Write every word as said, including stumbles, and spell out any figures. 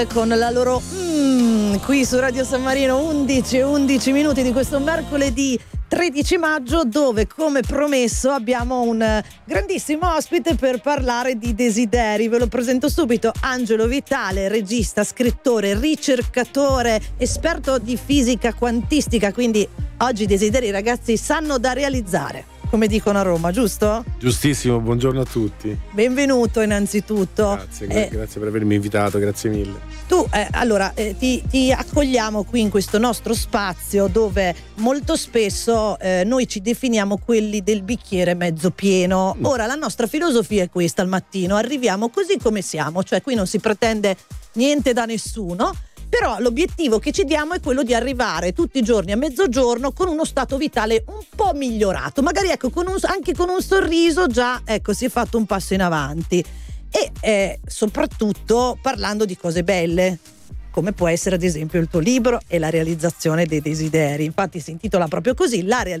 Con la loro mm, qui su Radio San Marino, undici e undici minuti di questo mercoledì tredici maggio, dove come promesso abbiamo un grandissimo ospite per parlare di desideri. Ve lo presento subito: Angelo Vitale, regista, scrittore, ricercatore, esperto di fisica quantistica. Quindi oggi i desideri, ragazzi, sanno da realizzare, come dicono a Roma, giusto? Giustissimo, buongiorno a tutti. Benvenuto innanzitutto. Grazie, eh, grazie per avermi invitato, grazie mille. Tu, eh, allora, eh, ti, ti accogliamo qui in questo nostro spazio dove molto spesso eh, noi ci definiamo quelli del bicchiere mezzo pieno. Ora, la nostra filosofia è questa al mattino: arriviamo così come siamo, cioè qui non si pretende niente da nessuno. Però l'obiettivo che ci diamo è quello di arrivare tutti i giorni a mezzogiorno con uno stato vitale un po' migliorato, magari ecco con un, anche con un sorriso già ecco si è fatto un passo in avanti, e eh, soprattutto parlando di cose belle, come può essere ad esempio il tuo libro e la realizzazione dei desideri. Infatti si intitola proprio così, la realizzazione